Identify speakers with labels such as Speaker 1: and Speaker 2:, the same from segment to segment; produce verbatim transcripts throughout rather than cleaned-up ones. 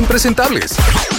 Speaker 1: Impresentables.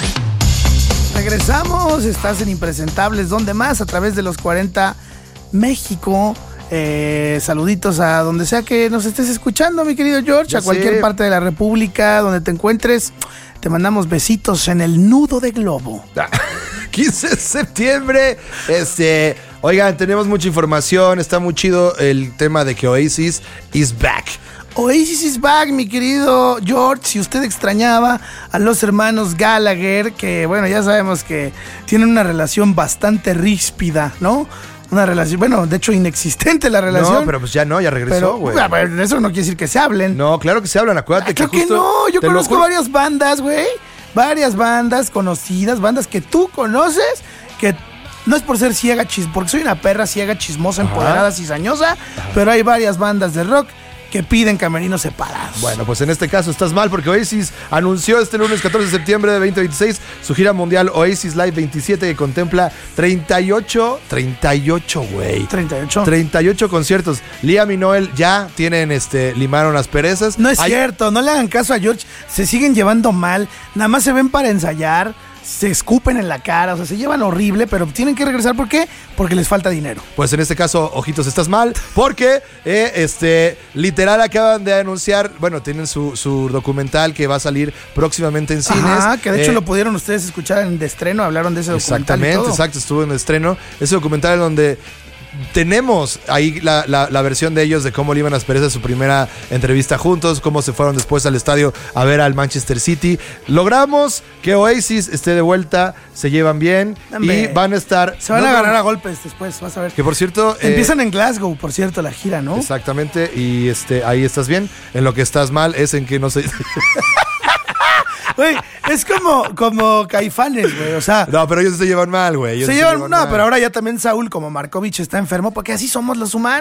Speaker 2: Regresamos, estás en Impresentables, ¿dónde más? A través de los cuarenta México. Eh, saluditos a donde sea que nos estés escuchando, mi querido George,
Speaker 3: Ya
Speaker 2: a cualquier
Speaker 3: sé.
Speaker 2: parte de la República, donde te encuentres. Te mandamos besitos en el nudo de globo.
Speaker 3: quince de septiembre. Este, oigan, tenemos mucha información. Está muy chido el tema de que Oasis is back.
Speaker 2: Oasis is back, mi querido George. Si usted extrañaba a los hermanos Gallagher, que bueno, ya sabemos que tienen una relación bastante ríspida, ¿no? Una relación, bueno, de hecho inexistente la relación.
Speaker 3: No, pero pues ya no, ya regresó,
Speaker 2: Pero
Speaker 3: güey.
Speaker 2: a ver, eso no quiere decir que se hablen.
Speaker 3: No, claro que se hablan, acuérdate
Speaker 2: Ah,
Speaker 3: que
Speaker 2: creo que
Speaker 3: justo
Speaker 2: no, yo
Speaker 3: te lo
Speaker 2: conozco
Speaker 3: juro-
Speaker 2: varias bandas, güey. Varias bandas conocidas, bandas que tú conoces, que no es por ser ciega, chis, porque soy una perra ciega, chismosa,
Speaker 3: Ajá.
Speaker 2: empoderada, cizañosa, pero hay varias bandas de rock que piden camerinos separados.
Speaker 3: Bueno, pues en este caso estás mal porque Oasis anunció este lunes catorce de septiembre de veinte veintiséis su gira mundial Oasis Live veintisiete, que contempla treinta y ocho, treinta y ocho, güey.
Speaker 2: treinta y ocho.
Speaker 3: treinta y ocho conciertos. Liam y Noel ya tienen, este, limaron las perezas.
Speaker 2: No es
Speaker 3: Hay-
Speaker 2: cierto, no le hagan caso a George, se siguen llevando mal, nada más se ven para ensayar, se escupen en la cara, o sea, se llevan horrible, pero tienen que regresar, ¿por qué? Porque les falta dinero.
Speaker 3: Pues en este caso, ojitos, estás mal, porque eh, este, literal acaban de anunciar, bueno, tienen su, su documental que va a salir próximamente en cines.
Speaker 2: Ajá, que de hecho
Speaker 3: Eh,
Speaker 2: lo pudieron ustedes escuchar en de estreno, hablaron de ese documental y
Speaker 3: Exactamente,
Speaker 2: todo.
Speaker 3: exacto, estuvo en el estreno. Ese documental en donde tenemos ahí la, la, la versión de ellos de cómo le iban las perezas su primera entrevista juntos, cómo se fueron después al estadio a ver al Manchester City. Logramos que Oasis esté de vuelta, se llevan bien
Speaker 2: Hombre,
Speaker 3: y van a estar...
Speaker 2: Se van
Speaker 3: no,
Speaker 2: a agarrar
Speaker 3: no,
Speaker 2: a golpes después, vas a ver.
Speaker 3: Que por cierto... eh,
Speaker 2: Empiezan en Glasgow, por cierto, la gira, ¿no?
Speaker 3: Exactamente, y este ahí estás bien. En lo que estás mal es en que no sé...
Speaker 2: Güey, es como, como Caifanes, güey, o sea...
Speaker 3: No, pero ellos se llevan mal, güey. ellos
Speaker 2: se llevan, no,
Speaker 3: mal.
Speaker 2: pero ahora ya también Saúl, como Markovich, está enfermo, porque así somos los humanos.